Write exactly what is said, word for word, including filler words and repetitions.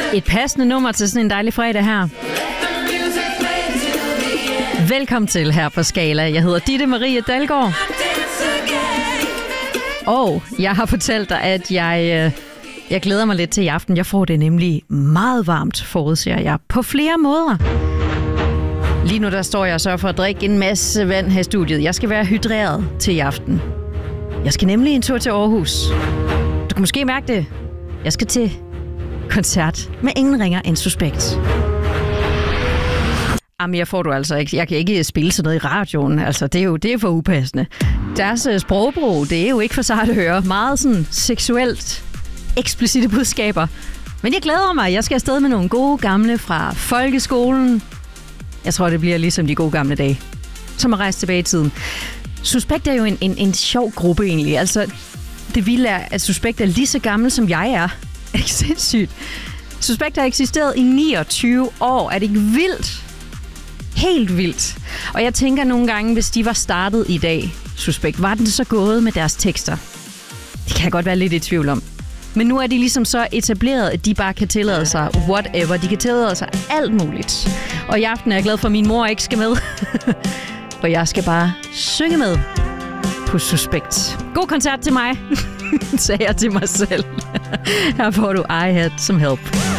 Et passende nummer til sådan en dejlig fredag her. Velkommen til her på Skala. Jeg hedder Ditte Marie Dalgaard. Og jeg har fortalt dig, at jeg, jeg glæder mig lidt til i aften. Jeg får det nemlig meget varmt, forudser jeg, på flere måder. Lige nu der står jeg og sørger for at drikke en masse vand her i studiet. Jeg skal være hydreret til i aften. Jeg skal nemlig en tur til Aarhus. Du kan måske mærke det. Jeg skal til koncert med ingen ringer end Suspekt. Jamen, jeg får du altså ikke. Jeg kan ikke spille sådan noget i radioen. Altså, det er jo det er for upassende. Deres sprogbrug, det er jo ikke for sart at høre. Meget sådan seksuelt eksplicite budskaber. Men jeg glæder mig. Jeg skal afsted med nogle gode gamle fra folkeskolen. Jeg tror, det bliver ligesom de gode gamle dage. Som at rejse tilbage i tiden. Suspekt er jo en, en, en sjov gruppe egentlig. Altså, det vilde er, at Suspekt er lige så gammel, som jeg er. Er det ikke sindssygt? Suspekt har eksisteret i niogtyve år. Er det ikke vildt? Helt vildt. Og jeg tænker nogle gange, hvis de var startet i dag, Suspekt, var den så gået med deres tekster? Det kan jeg godt være lidt i tvivl om. Men nu er de ligesom så etableret, at de bare kan tillade sig whatever. De kan tillade sig alt muligt. Og i aften er jeg glad for, at min mor ikke skal med. For jeg skal bare synge med på Suspekt. God koncert til mig, sagde jeg til mig selv. Her får du I Had Some Help.